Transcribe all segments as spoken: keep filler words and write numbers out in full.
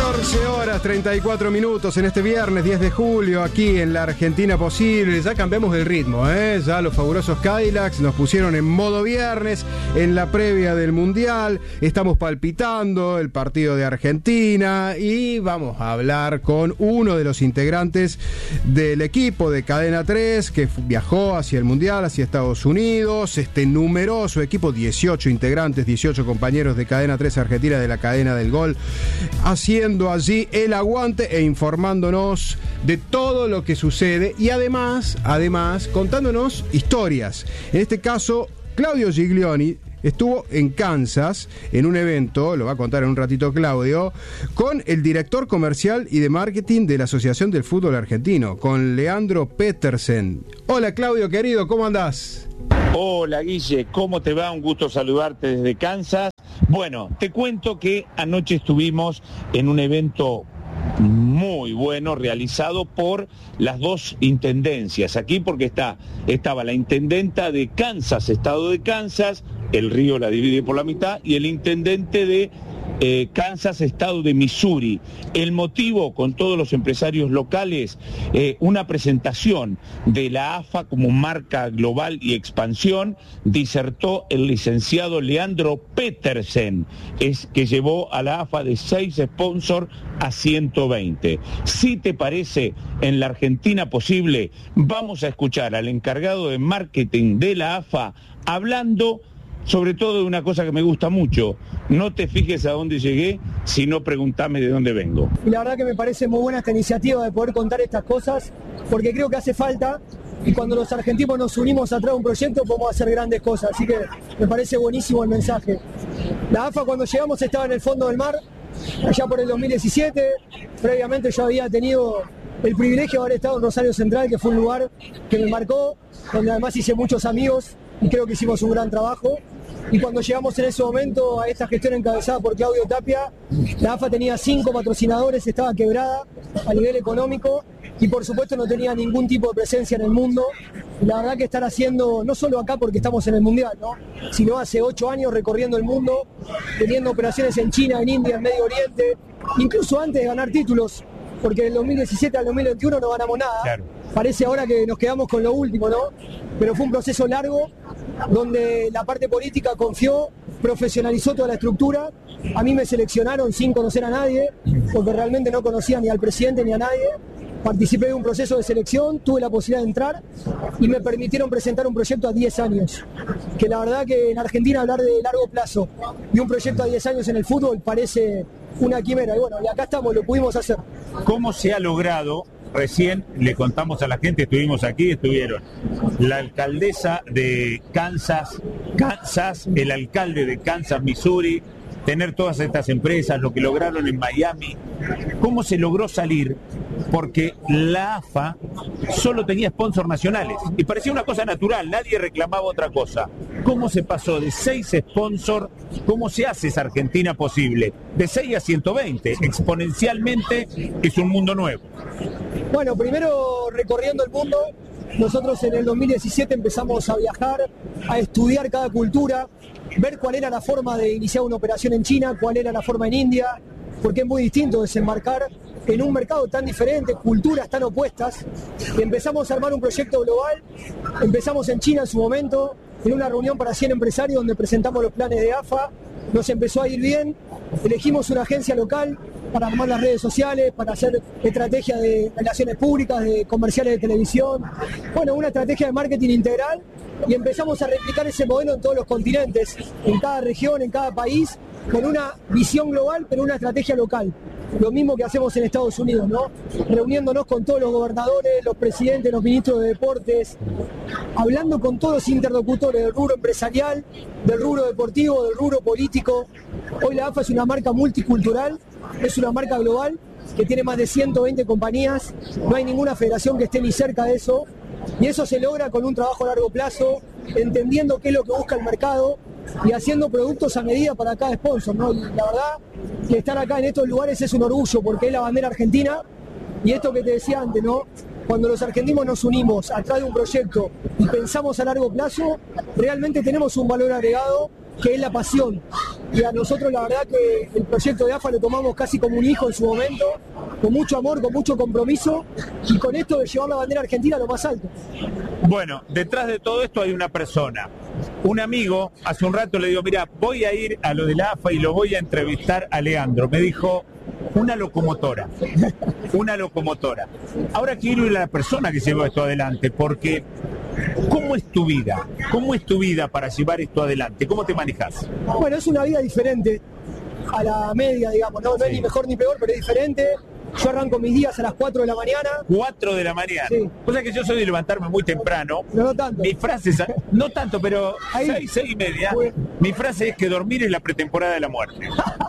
catorce horas treinta y cuatro minutos en este viernes diez de julio aquí en la Argentina Posible. Ya cambiamos el ritmo, ¿eh? Ya los fabulosos Cadillacs nos pusieron en modo viernes en la previa del Mundial. Estamos palpitando el partido de Argentina y vamos a hablar con uno de los integrantes del equipo de Cadena tres que viajó hacia el Mundial, hacia Estados Unidos. Este numeroso equipo, dieciocho integrantes, dieciocho compañeros de Cadena tres Argentina, de la cadena del gol, haciendo allí el aguante e informándonos de todo lo que sucede y además, además, contándonos historias. En este caso, Claudio Giglioni estuvo en Kansas en un evento, lo va a contar en un ratito Claudio, con el director comercial y de marketing de la Asociación del Fútbol Argentino, con Leandro Petersen. Hola Claudio, querido, ¿cómo andás? Hola Guille, ¿cómo te va? Un gusto saludarte desde Kansas. Bueno, te cuento que anoche estuvimos en un evento muy bueno realizado por las dos intendencias aquí, porque está, estaba la intendenta de Kansas, estado de Kansas, el río la divide por la mitad, y el intendente de eh, Kansas, estado de Missouri. El motivo, con todos los empresarios locales, eh, una presentación de la A F A como marca global y expansión. Disertó el licenciado Leandro Petersen, es, que llevó a la A F A de seis sponsors a ciento veinte. Si te parece, en la Argentina Posible vamos a escuchar al encargado de marketing de la A F A hablando sobre todo de una cosa que me gusta mucho: no te fijes a dónde llegué, sino preguntame de dónde vengo. Y la verdad que me parece muy buena esta iniciativa de poder contar estas cosas, porque creo que hace falta, y cuando los argentinos nos unimos atrás de un proyecto podemos hacer grandes cosas, así que me parece buenísimo el mensaje. La A F A, cuando llegamos, estaba en el fondo del mar, allá por el dos mil diecisiete, previamente yo había tenido el privilegio de haber estado en Rosario Central, que fue un lugar que me marcó, donde además hice muchos amigos y creo que hicimos un gran trabajo. Y cuando llegamos en ese momento a esta gestión encabezada por Claudio Tapia, la A F A tenía cinco patrocinadores, estaba quebrada a nivel económico y por supuesto no tenía ningún tipo de presencia en el mundo. Y la verdad que estar haciendo, no solo acá porque estamos en el Mundial, ¿no?, sino hace ocho años recorriendo el mundo, teniendo operaciones en China, en India, en Medio Oriente, incluso antes de ganar títulos, porque del dos mil diecisiete al dos mil veintiuno no ganamos nada. Claro. Parece ahora que nos quedamos con lo último, ¿no? Pero fue un proceso largo donde la parte política confió, profesionalizó toda la estructura. A mí me seleccionaron sin conocer a nadie, porque realmente no conocía ni al presidente ni a nadie. Participé de un proceso de selección, tuve la posibilidad de entrar y me permitieron presentar un proyecto a diez años. Que la verdad que en Argentina hablar de largo plazo y un proyecto a diez años en el fútbol parece una quimera. Y bueno, y acá estamos, lo pudimos hacer. ¿Cómo se ha logrado? Recién le contamos a la gente, estuvimos aquí, estuvieron la alcaldesa de Kansas, Kansas, el alcalde de Kansas, Missouri, tener todas estas empresas, lo que lograron en Miami. ¿Cómo se logró salir? Porque la A F A solo tenía sponsors nacionales y parecía una cosa natural, nadie reclamaba otra cosa. ¿Cómo se pasó de seis sponsors? ¿Cómo se hace esa Argentina Posible? De seis a ciento veinte, exponencialmente es un mundo nuevo. Bueno, primero recorriendo el mundo, nosotros en el dos mil diecisiete empezamos a viajar, a estudiar cada cultura, ver cuál era la forma de iniciar una operación en China, cuál era la forma en India, porque es muy distinto desembarcar en un mercado tan diferente, culturas tan opuestas. Empezamos a armar un proyecto global, empezamos en China en su momento, en una reunión para cien empresarios donde presentamos los planes de A F A, nos empezó a ir bien, elegimos una agencia local para armar las redes sociales, para hacer estrategias de relaciones públicas, de comerciales de televisión, bueno, una estrategia de marketing integral, y empezamos a replicar ese modelo en todos los continentes, en cada región, en cada país, con una visión global, pero una estrategia local. Lo mismo que hacemos en Estados Unidos, ¿no? Reuniéndonos con todos los gobernadores, los presidentes, los ministros de deportes, hablando con todos los interlocutores del rubro empresarial, del rubro deportivo, del rubro político. Hoy la A F A es una marca multicultural, es una marca global que tiene más de ciento veinte compañías, no hay ninguna federación que esté ni cerca de eso, y eso se logra con un trabajo a largo plazo, entendiendo qué es lo que busca el mercado y haciendo productos a medida para cada sponsor, ¿no? Y la verdad que estar acá en estos lugares es un orgullo porque es la bandera argentina, y esto que te decía antes, ¿no? Cuando los argentinos nos unimos atrás de un proyecto y pensamos a largo plazo, realmente tenemos un valor agregado que es la pasión. y a nosotros la verdad que el proyecto de A F A lo tomamos casi como un hijo en su momento, con mucho amor, con mucho compromiso y con esto de llevar la bandera argentina a lo más alto. Bueno, detrás de todo esto hay una persona, un amigo. Hace un rato le digo, mira, voy a ir a lo de la A F A y lo voy a entrevistar a Leandro. Me dijo, una locomotora, una locomotora. Ahora quiero ir a la persona que llevó esto adelante, porque ¿cómo es tu vida? ¿Cómo es tu vida para llevar esto adelante? ¿Cómo te manejas? Bueno, es una vida diferente a la media, digamos, no, no es ni mejor ni peor, pero es diferente. Yo arranco mis días a las cuatro de la mañana. cuatro de la mañana. Sí. O sea que yo soy de levantarme muy temprano. No, no tanto. Mi frase es, no tanto, pero Ahí. seis, seis y media. Bueno. Mi frase es que dormir es la pretemporada de la muerte.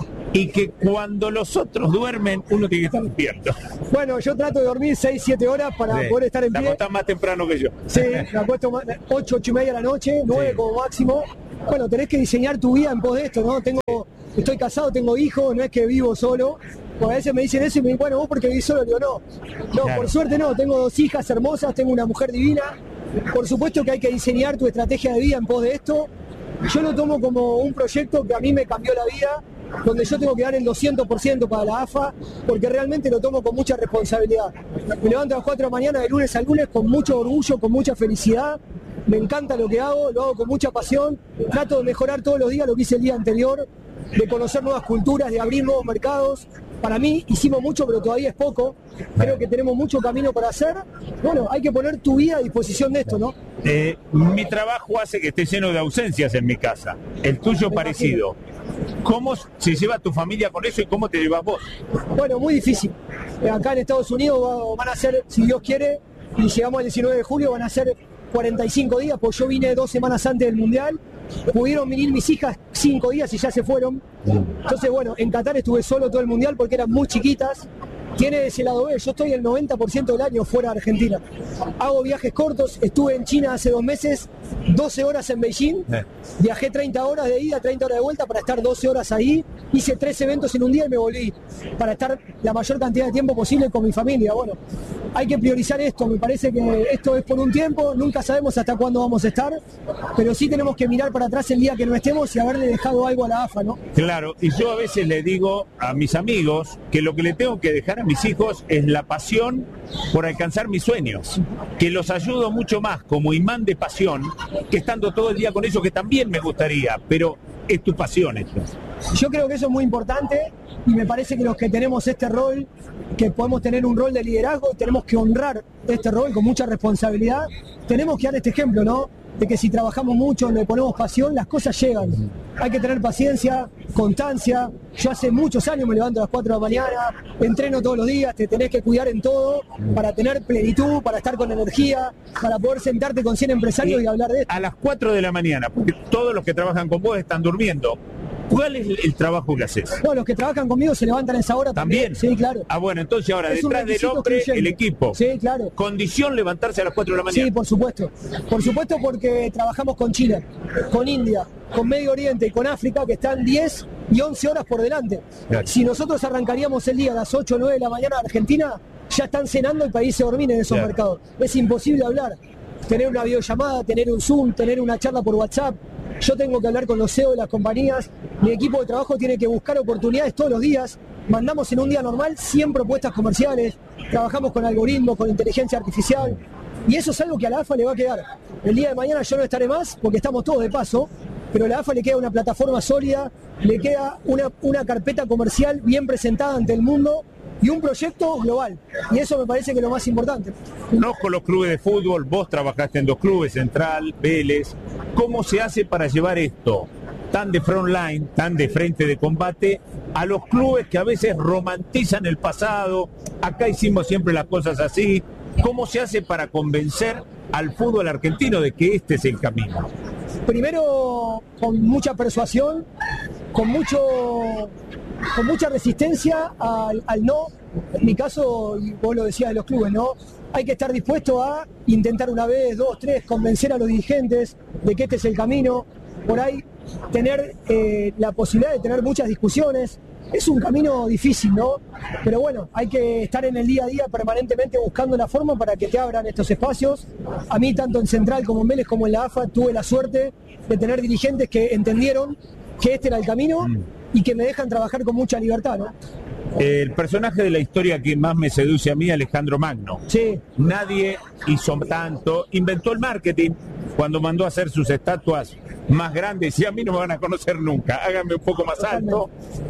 Y que cuando los otros duermen, uno tiene que estar despierto. Bueno, yo trato de dormir seis, siete horas para Sí. poder estar en Te pie. acostás más temprano que yo. Sí, me acuesto ocho, ocho y media de la noche, nueve Sí. como máximo. Bueno, tenés que diseñar tu vida en pos de esto, ¿no? Tengo, estoy casado, tengo hijos, no es que vivo solo. Pues a veces me dicen eso y me dicen, bueno, vos porque vivís solo, digo, no. No, Claro. por suerte no, tengo dos hijas hermosas, tengo una mujer divina. Por supuesto que hay que diseñar tu estrategia de vida en pos de esto. Yo lo tomo como un proyecto que a mí me cambió la vida, donde yo tengo que dar el doscientos por ciento para la A F A, porque realmente lo tomo con mucha responsabilidad. Me levanto a las cuatro de la mañana de lunes a lunes con mucho orgullo, con mucha felicidad. Me encanta lo que hago, lo hago con mucha pasión. Trato de mejorar todos los días lo que hice el día anterior, de conocer nuevas culturas, de abrir nuevos mercados. Para mí hicimos mucho, pero todavía es poco. Creo que tenemos mucho camino para hacer. Bueno, hay que poner tu vida a disposición de esto, ¿no? Eh, mi trabajo hace que esté lleno de ausencias en mi casa. El tuyo Me parecido. ¿Cómo se lleva tu familia con eso y cómo te llevas vos? Bueno, muy difícil. Eh, Acá en Estados Unidos va- van a ser, si Dios quiere, y llegamos al diecinueve de julio, van a ser cuarenta y cinco días, porque yo vine dos semanas antes del Mundial. Pudieron venir mis hijas cinco días y ya se fueron. Entonces, bueno, en Qatar estuve solo todo el Mundial porque eran muy chiquitas. Tiene ese lado B, yo estoy el noventa por ciento del año fuera de Argentina. Hago viajes cortos, estuve en China hace dos meses, doce horas en Beijing, Eh. viajé treinta horas de ida, treinta horas de vuelta para estar doce horas ahí, hice tres eventos en un día y me volví para estar la mayor cantidad de tiempo posible con mi familia. Bueno, hay que priorizar esto, me parece que esto es por un tiempo, nunca sabemos hasta cuándo vamos a estar, pero sí tenemos que mirar para atrás el día que no estemos y haberle dejado algo a la A F A, ¿no? Claro, y yo a veces le digo a mis amigos que lo que le tengo que dejar a mis hijos es la pasión por alcanzar mis sueños, que los ayudo mucho más como imán de pasión que estando todo el día con ellos, que también me gustaría, pero es tu pasión esto. Yo creo que eso es muy importante y me parece que los que tenemos este rol, que podemos tener un rol de liderazgo, tenemos que honrar este rol con mucha responsabilidad. Tenemos que dar este ejemplo, ¿no? De que si trabajamos mucho, le ponemos pasión, las cosas llegan. Hay que tener paciencia, constancia. Yo hace muchos años me levanto a las cuatro de la mañana, entreno todos los días, te tenés que cuidar en todo para tener plenitud, para estar con energía, para poder sentarte con cien empresarios y, y hablar de esto. A las cuatro de la mañana, porque todos los que trabajan con vos están durmiendo. ¿Cuál es el trabajo que haces? No, los que trabajan conmigo se levantan a esa hora también. ¿También? Sí, claro. Ah, bueno, entonces ahora, Es un detrás del requisito hombre, excluyente. el equipo. Sí, claro. Condición levantarse a las cuatro de la mañana. Sí, por supuesto. Por supuesto porque trabajamos con Chile, con India, con Medio Oriente y con África, que están diez y once horas por delante. Claro. Si nosotros arrancaríamos el día a las ocho o nueve de la mañana de Argentina, ya están cenando y país se dormir en esos Claro. mercados. Es imposible hablar. Tener una videollamada, tener un Zoom, tener una charla por WhatsApp. Yo tengo que hablar con los C E O de las compañías. Mi equipo de trabajo tiene que buscar oportunidades todos los días. Mandamos en un día normal cien propuestas comerciales. Trabajamos con algoritmos, con inteligencia artificial. Y eso es algo que a la A F A le va a quedar. El día de mañana yo no estaré más porque estamos todos de paso. Pero a la A F A le queda una plataforma sólida, le queda una, una carpeta comercial bien presentada ante el mundo y un proyecto global. Y eso me parece que es lo más importante. Conozco los clubes de fútbol, vos trabajaste en dos clubes, Central, Vélez. ¿Cómo se hace para llevar esto tan de frontline, tan de frente de combate, a los clubes que a veces romantizan el pasado? Acá hicimos siempre las cosas así. ¿Cómo se hace para convencer al fútbol argentino de que este es el camino? Primero, con mucha persuasión, con mucho con mucha resistencia al, al no. En mi caso, y vos lo decías de los clubes, ¿no? Hay que estar dispuesto a intentar una vez, dos, tres, convencer a los dirigentes de que este es el camino. Por ahí, tener eh, la posibilidad de tener muchas discusiones. Es un camino difícil, ¿no? Pero bueno, hay que estar en el día a día permanentemente buscando la forma para que te abran estos espacios. A mí, tanto en Central como en Vélez como en la A F A, tuve la suerte de tener dirigentes que entendieron que este era el camino mm. y que me dejan trabajar con mucha libertad, ¿no? El personaje de la historia que más me seduce a mí, Alejandro Magno. Sí. Nadie hizo tanto, inventó el marketing cuando mandó a hacer sus estatuas más grandes y a mí no me van a conocer nunca, háganme un poco más alto.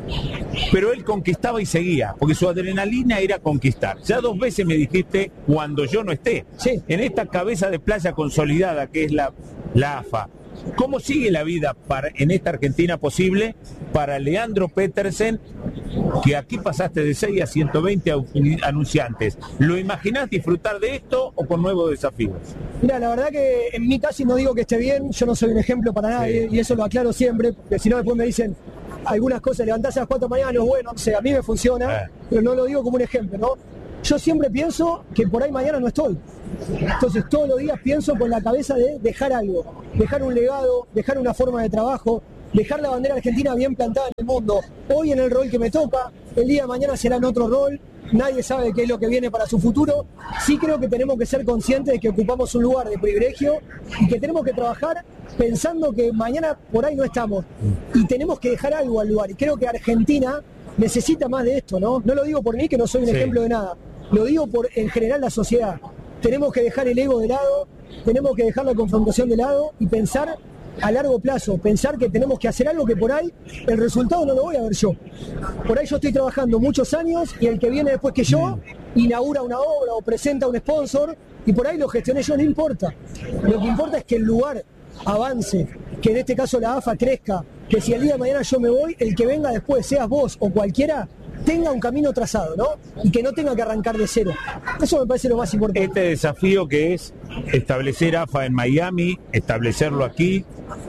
Pero él conquistaba y seguía, porque su adrenalina era conquistar. Ya dos veces me dijiste, cuando yo no esté, sí. en esta cabeza de playa consolidada que es la, la A F A. ¿Cómo sigue la vida para, en esta Argentina posible para Leandro Petersen, que aquí pasaste de seis a ciento veinte anunciantes? ¿Lo imaginás disfrutar de esto o con nuevos desafíos? Mira, la verdad que en mí casi no digo que esté bien, yo no soy un ejemplo para nadie, sí. y eso lo aclaro siempre, porque si no después me dicen algunas cosas, levantarse a las cuatro de la mañana no es bueno, no sé, a mí me funciona, eh. pero no lo digo como un ejemplo, ¿no? Yo siempre pienso que por ahí mañana no estoy. Entonces todos los días pienso con la cabeza de dejar algo, dejar un legado, dejar una forma de trabajo, dejar la bandera argentina bien plantada en el mundo. Hoy en el rol que me toca, el día de mañana será en otro rol, nadie sabe qué es lo que viene para su futuro. Sí creo que tenemos que ser conscientes de que ocupamos un lugar de privilegio y que tenemos que trabajar pensando que mañana por ahí no estamos. Y tenemos que dejar algo al lugar. Y creo que Argentina necesita más de esto, ¿no? No lo digo por mí, que no soy un sí. ejemplo de nada. Lo digo por en general la sociedad. Tenemos que dejar el ego de lado, tenemos que dejar la confrontación de lado y pensar a largo plazo, pensar que tenemos que hacer algo que por ahí el resultado no lo voy a ver yo. Por ahí yo estoy trabajando muchos años y el que viene después que yo inaugura una obra o presenta un sponsor y por ahí lo gestioné yo, no importa. Lo que importa es que el lugar avance, que en este caso la A F A crezca, que si el día de mañana yo me voy, el que venga después, seas vos o cualquiera, tenga un camino trazado, ¿no? Y que no tenga que arrancar de cero. Eso me parece lo más importante. Este desafío que es establecer A F A en Miami, establecerlo aquí,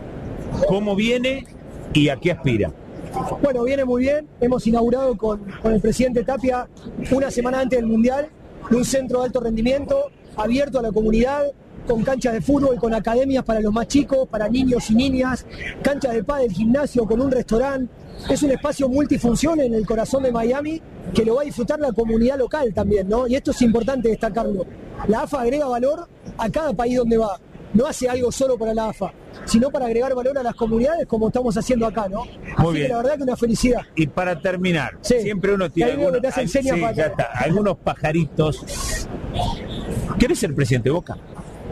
¿cómo viene y a qué aspira? Bueno, viene muy bien. Hemos inaugurado con, con el presidente Tapia una semana antes del Mundial un centro de alto rendimiento abierto a la comunidad, con canchas de fútbol, con academias para los más chicos, para niños y niñas, canchas de pádel, gimnasio, con un restaurante. Es un espacio multifunción en el corazón de Miami que lo va a disfrutar la comunidad local también, ¿no? Y esto es importante destacarlo. La A F A agrega valor a cada país donde va. No hace algo solo para la A F A, sino para agregar valor a las comunidades como estamos haciendo acá, ¿no? Muy Así bien. que la verdad que una felicidad. Y para terminar, sí. siempre uno tiene algunos, te hacen hay, sí, para ya está, algunos pajaritos. ¿Querés ser presidente de Boca?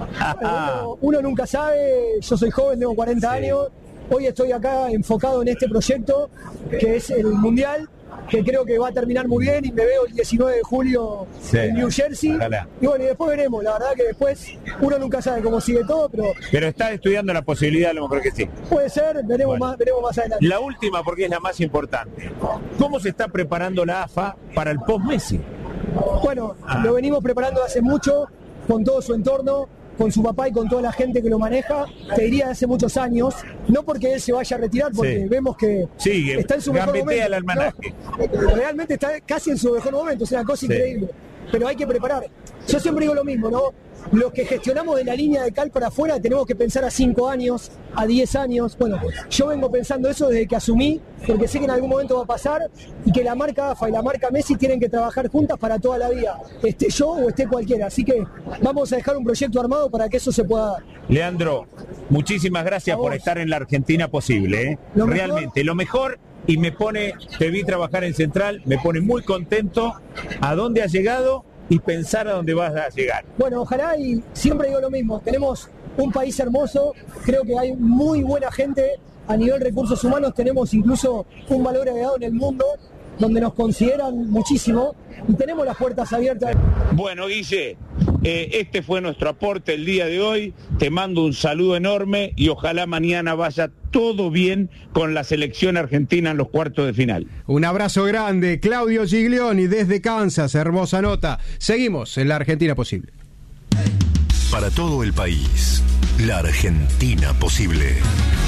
Uno, uno nunca sabe, yo soy joven, tengo cuarenta sí. años, hoy estoy acá enfocado en este proyecto que es el Mundial, que creo que va a terminar muy bien y me veo el diecinueve de julio sí. en New Jersey. Ojalá. Y bueno, y después veremos, la verdad que después uno nunca sabe cómo sigue todo, pero... Pero estás estudiando la posibilidad, a lo mejor que sí. Puede ser, veremos, bueno. más, veremos más adelante. La última, porque es la más importante. ¿Cómo se está preparando la A F A para el post-Messi? Bueno, ah. lo venimos preparando hace mucho, con todo su entorno, con su papá y con toda la gente que lo maneja, te diría hace muchos años, no porque él se vaya a retirar, porque sí. vemos que sí, está en su mejor momento. El almanaque. No, realmente está casi en su mejor momento, es una cosa sí. increíble, pero hay que preparar. Yo siempre digo lo mismo, ¿no? Los que gestionamos de la línea de cal para afuera tenemos que pensar a cinco años, a diez años. Bueno, yo vengo pensando eso desde que asumí, porque sé que en algún momento va a pasar y que la marca A F A y la marca Messi tienen que trabajar juntas para toda la vida, esté yo o esté cualquiera. Así que vamos a dejar un proyecto armado para que eso se pueda dar. Leandro, muchísimas gracias por estar en la Argentina posible, ¿eh? Lo Realmente, mejor, lo mejor, y me pone, te vi trabajar en Central, me pone muy contento. ¿A dónde has llegado? Y pensar a dónde vas a llegar. Bueno, ojalá, y siempre digo lo mismo, tenemos un país hermoso, creo que hay muy buena gente a nivel recursos humanos, tenemos incluso un valor agregado en el mundo, donde nos consideran muchísimo, y tenemos las puertas abiertas. Bueno, Guille, eh, este fue nuestro aporte el día de hoy, te mando un saludo enorme y ojalá mañana vaya todo bien con la selección argentina en los cuartos de final. Un abrazo grande, Claudio Giglioni desde Kansas, hermosa nota. Seguimos en la Argentina Posible. Para todo el país, la Argentina Posible.